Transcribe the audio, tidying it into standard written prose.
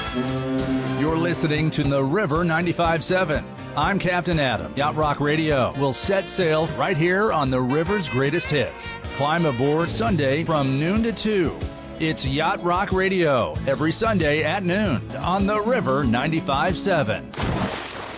You're listening to The River 95.7. I'm Captain Adam. Yacht Rock Radio will set sail right here on the river's greatest hits. Climb aboard Sunday from noon to 2. It's Yacht Rock Radio every Sunday at noon on The River 95.7.